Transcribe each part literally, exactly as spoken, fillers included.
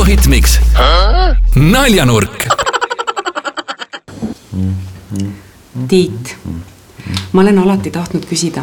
ritmiks Naljanurk. Tiit, ma olen alati tahtnud küsida.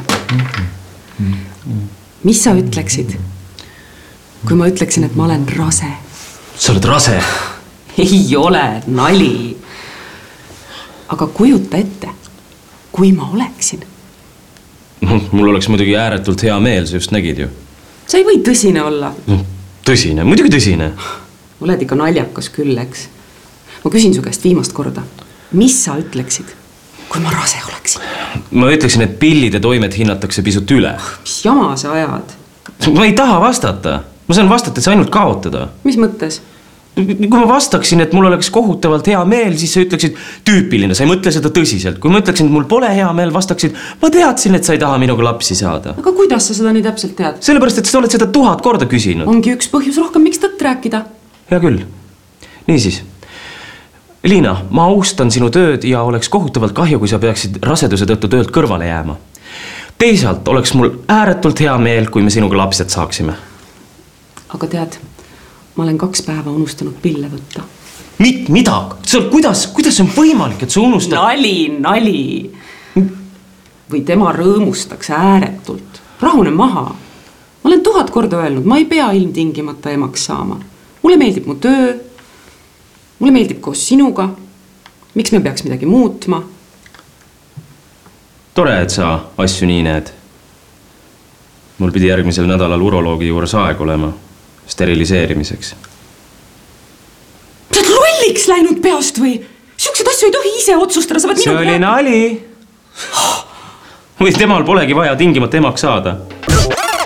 Mis sa ütleksid, kui ma ütleksin, et ma olen rase? Sa oled rase? Ei ole, nali. Aga kujuta ette, kui ma oleksin. Mul oleks muidugi ääretult hea meel, sa just nägid ju. Sa ei või tõsine olla. Tõsine, muidugi tõsine. Oled ikka naljakas küll, eks. Ma küsin su käest viimast korda. Mis sa ütleksid, kui ma rase oleksin? Ma ütleksin, et pillide toimed hinnatakse pisut üle. Mis jama sa ajad? Ma ei taha vastata. Ma saan vastata, et sa ainult kaotada. Mis mõttes? Kui ma vastaksin, et mul oleks kohutavalt hea meel, siis sa ütleksid tüüpiline, sa ei mõtle seda tõsiselt. Kui ma ütleksin, et mul pole hea meel, vastaksid, ma teadsin, et sa ei taha minuga lapsi saada. Aga kuidas sa seda nii täpselt tead? Sellepärast, et sa oled seda tuhat korda küsinud. Ongi üks põhjus rohkem, miks tõtt rääkida. Hea küll. Niisiis. Liina, ma austan sinu tööd ja oleks kohutavalt kahju, kui sa peaksid raseduse tõttu töölt kõrvale jääma. Teisalt oleks mul ääretult hea meel, kui me sinuga lapsed saaksime. Aga tead, ma olen kaks päeva unustanud pille võtta. Mit, mida? Kuidas, kuidas on võimalik, et sa unustad? Nali, nali. Või tema rõõmustaks ääretult. Rahune maha. Ma olen tuhat korda öelnud, ma ei pea ilmtingimata emaks saama. Mulle meeldib mu töö. Mulle meeldib koos sinuga. Miks me peaks midagi muutma? Tore, et sa asju nii näed. Mul pidi järgmisel nädalal uroloogi juures aeg olema. Steriliseerimiseks. Sa oled lolliks läinud peast või? Siuksed asju ei tohi ise otsustada. See oli nali. Või temal polegi vaja tingimata emaks saada.